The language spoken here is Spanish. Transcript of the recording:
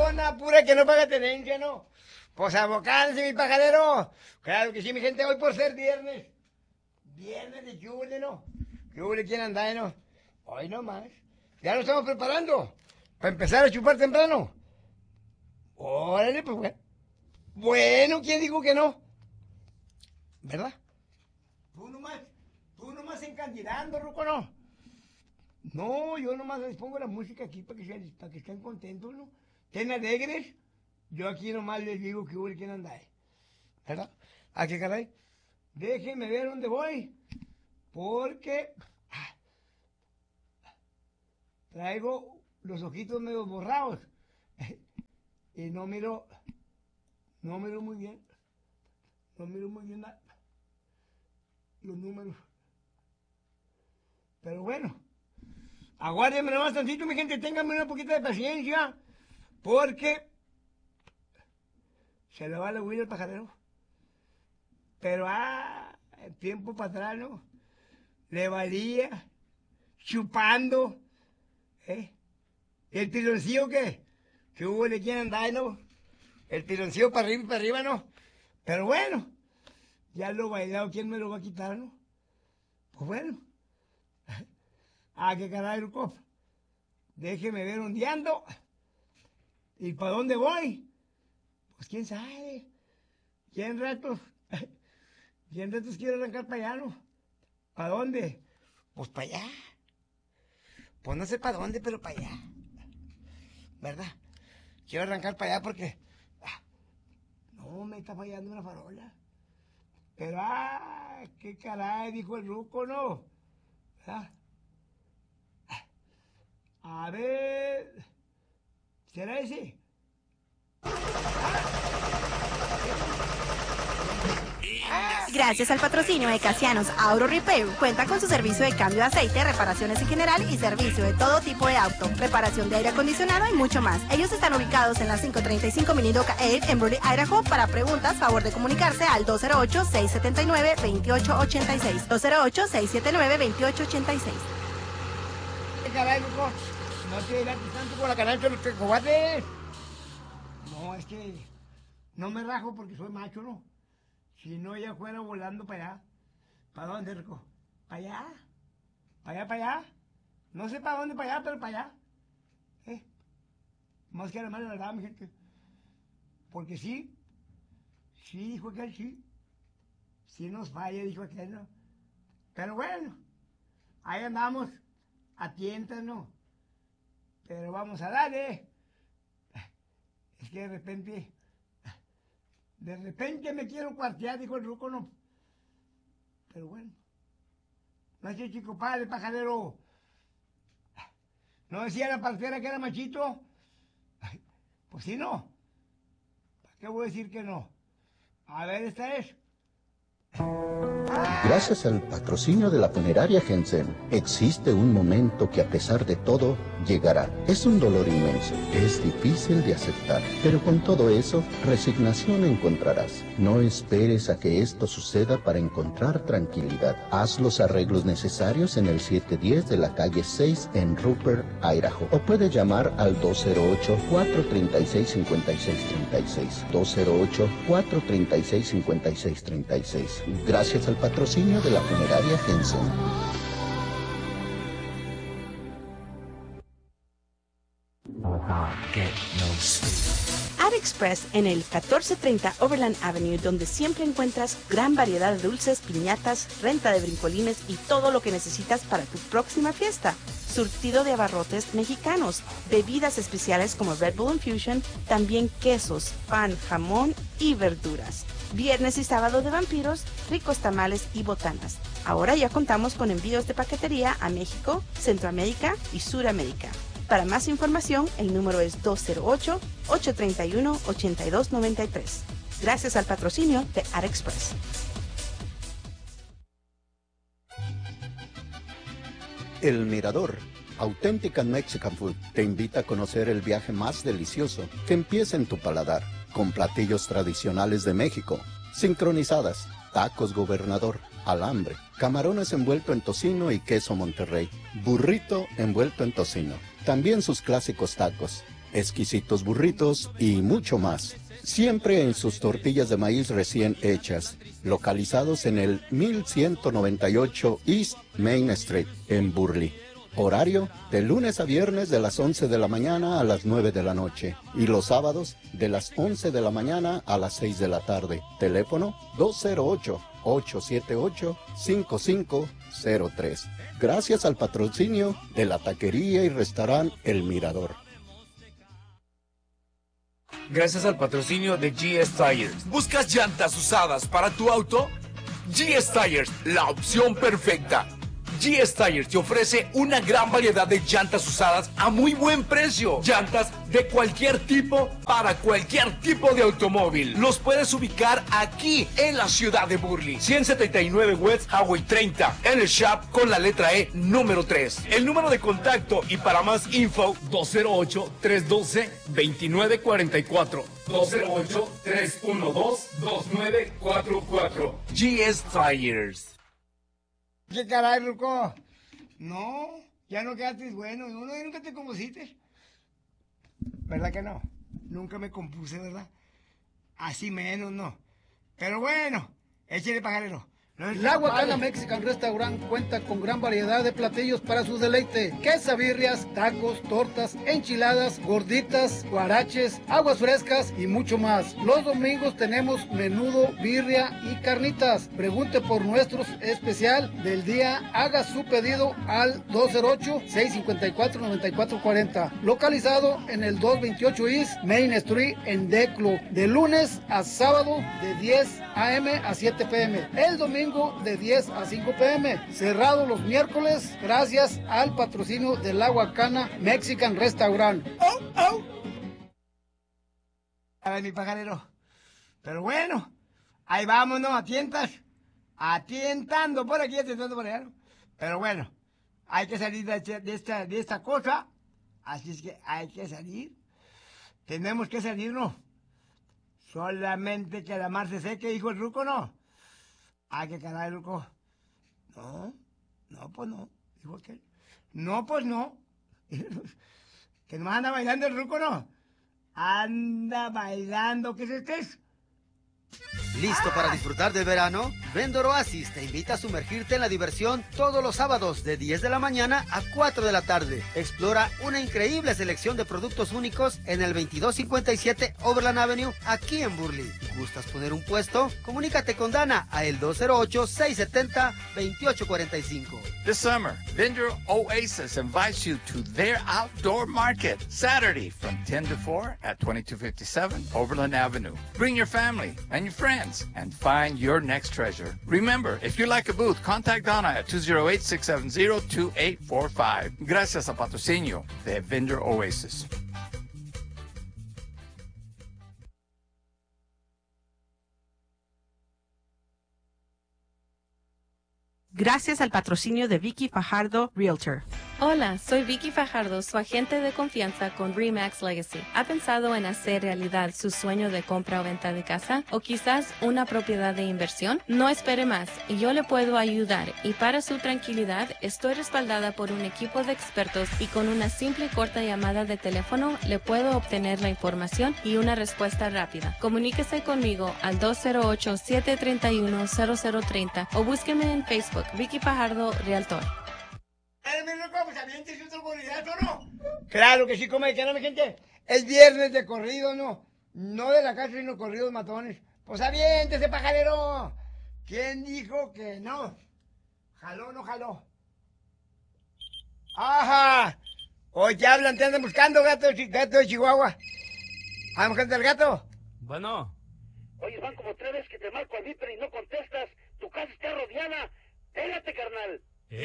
una pura que no paga tenencia, ¿no? Pues abocándose, mi pajarero. Claro que sí, mi gente, hoy por ser viernes. Viernes de Yule, ¿no? Yule, ¿quién anda, no? Hoy nomás. Ya nos estamos preparando para empezar a chupar temprano. Órale, pues bueno. Bueno, ¿quién dijo que no? ¿Verdad? Tú nomás encandilando, Ruco, ¿no? No, yo nomás les pongo la música aquí para que estén contentos, ¿no? Estén alegres. Yo aquí nomás les digo que hubo quien anda ahí. ¿Verdad? ¿A qué caray? Déjenme ver dónde voy. Porque traigo los ojitos medio borrados. Y no miro muy bien. No miro muy bien los números. Pero bueno, aguárdenme nomás tantito, mi gente, ténganme una poquita de paciencia, porque se le va la huida al pajarero. Pero, el tiempo para atrás, ¿no? Le valía, chupando, ¿eh? ¿El piloncillo qué? ¿Qué hubo de quién andar, no? El piloncillo para arriba y para arriba, ¿no? Pero bueno, ya lo bailado, ¿quién me lo va a quitar, no? Pues bueno. ¿Qué caray, Ruco? Déjeme ver dónde ando. ¿Y para dónde voy? Pues quién sabe. ¿Quién ratos quiero arrancar para allá, no? ¿Para dónde? Pues para allá. Pues no sé para dónde, pero para allá. ¿Verdad? Quiero arrancar para allá porque... no, me está fallando una farola. Pero, qué caray, dijo el Ruco, ¿no? ¿Verdad? A ver... ¿será ese? Gracias al patrocinio de Casianos Auto Repair, cuenta con su servicio de cambio de aceite, reparaciones en general y servicio de todo tipo de auto, reparación de aire acondicionado y mucho más. Ellos están ubicados en la 535 Minidoka Ave en Burley, Idaho. Para preguntas, favor de comunicarse al 208-679-2886. 208-679-2886. ¿Qué caray, Ruco? No te dilates tanto con la canasta de los cacahuates. No, es que no me rajo porque soy macho, ¿no? Si no, ella fuera volando para allá. ¿Para dónde, Rico? ¿Para allá? ¿Para allá, para allá? No sé para dónde, para allá, pero para allá. Más que la madre de la verdad, mi gente. Porque sí, dijo aquel, sí. Sí nos falla, dijo aquel, ¿no? Pero bueno, ahí andamos, a tientas, ¿no? Pero vamos a darle. Es que de repente me quiero cuartear, dijo el Ruco, ¿no? Pero bueno. No es chico padre, pajarero. ¿No decía la partera que era machito? Pues sí, no. ¿Para qué voy a decir que no? A ver, esta es. Gracias al patrocinio de la funeraria Jensen, existe un momento que a pesar de todo, llegará. Es un dolor inmenso, es difícil de aceptar, pero con todo eso, resignación encontrarás. No esperes a que esto suceda para encontrar tranquilidad. Haz los arreglos necesarios en el 710 de la calle 6 en Rupert, Idaho. O puedes llamar al 208-436-5636. 208-436-5636. Gracias al patrocinio de la funeraria Jensen. ArtExpress en el 1430 Overland Avenue, donde siempre encuentras gran variedad de dulces, piñatas, renta de brincolines y todo lo que necesitas para tu próxima fiesta. Surtido de abarrotes mexicanos, bebidas especiales como Red Bull Infusion, también quesos, pan, jamón y verduras. Viernes y sábado de vampiros, ricos tamales y botanas. Ahora ya contamos con envíos de paquetería a México, Centroamérica y Suramérica. Para más información, el número es 208-831-8293. Gracias al patrocinio de ArtExpress. El Mirador, auténtica Mexican Food, te invita a conocer el viaje más delicioso que empieza en tu paladar, con platillos tradicionales de México, sincronizadas, tacos gobernador, alambre, camarones envuelto en tocino y queso Monterrey, burrito envuelto en tocino. También sus clásicos tacos, exquisitos burritos y mucho más. Siempre en sus tortillas de maíz recién hechas, localizados en el 1198 East Main Street, en Burley. Horario de lunes a viernes de las 11 de la mañana a las 9 de la noche y los sábados de las 11 de la mañana a las 6 de la tarde. Teléfono 208-878-5503. Gracias al patrocinio de la taquería y restaurante El Mirador. Gracias al patrocinio de GS Tires. ¿Buscas llantas usadas para tu auto? GS Tires, la opción perfecta. GS Tires te ofrece una gran variedad de llantas usadas a muy buen precio. Llantas de cualquier tipo para cualquier tipo de automóvil. Los puedes ubicar aquí en la ciudad de Burley. 179 West Highway 30, en el shop con la letra E número 3. El número de contacto y para más info 208-312-2944. 208-312-2944. GS Tires. ¿Qué caray, Ruco? No, ya no quedaste bueno. No, nunca te compusiste. ¿Verdad que no? Nunca me compuse, ¿verdad? Así menos, no. Pero bueno, échale, pajarero. La Agua Cana Mexican Restaurant cuenta con gran variedad de platillos para su deleite. Quesabirrias, tacos, tortas, enchiladas, gorditas, guaraches, aguas frescas y mucho más. Los domingos tenemos menudo, birria y carnitas. Pregunte por nuestro especial del día. Haga su pedido al 208-654-9440. Localizado en el 228 East Main Street en Declo. De lunes a sábado de 10 a.m. a 7 p.m. El domingo de 10 a 5 p.m. Cerrado los miércoles gracias al patrocinio del Agua Cana Mexican Restaurant. A ver, mi pajarero. Pero bueno, ahí vámonos, atientando por aquí, atientando por allá, ¿no? Pero bueno, hay que salir de esta cosa. Así es que hay que salir. Tenemos que salirnos. Solamente que la mar se seque, dijo el Ruco, ¿no? Ay, qué caray, Ruco. No, pues no. Dijo aquel. No, pues no. Que nomás anda bailando el Ruco, ¿no? Anda bailando, ¿qué es este? ¿Listo para disfrutar del verano? Vendor Oasis te invita a sumergirte en la diversión todos los sábados de 10 de la mañana a 4 de la tarde. Explora una increíble selección de productos únicos en el 2257 Overland Avenue, aquí en Burley. ¿Gustas poner un puesto? Comunícate con Dana a el 208-670-2845. This summer, Vendor Oasis invites you to their outdoor market, Saturday from 10 to 4 at 2257 Overland Avenue. Bring your family and your friends and find your next treasure. Remember, if you like a booth, contact Donna at 208-670-2845. Gracias a patrocinio de Vendor Oasis. Gracias al patrocinio de Vicky Fajardo, Realtor. Hola, soy Vicky Fajardo, su agente de confianza con RE/MAX Legacy. ¿Ha pensado en hacer realidad su sueño de compra o venta de casa? ¿O quizás una propiedad de inversión? No espere más, y yo le puedo ayudar. Y para su tranquilidad, estoy respaldada por un equipo de expertos y con una simple y corta llamada de teléfono le puedo obtener la información y una respuesta rápida. Comuníquese conmigo al 208-731-0030 o búsqueme en Facebook, Vicky Fajardo, Realtor. Claro que sí, como que no, mi gente. Es viernes de corrido, ¿no? No de la casa, sino corridos matones. Pues aviéntese, pajarero. ¿Quién dijo que no? ¿Jaló o no jaló? ¡Ajá! Hoy te hablan, te andan buscando, gato de Chihuahua. ¿Vamos buscando al gato? Bueno. Oye, van como 3 veces que te marco a mí, pero y no contestas. Tu casa está rodeada. Pégate, carnal.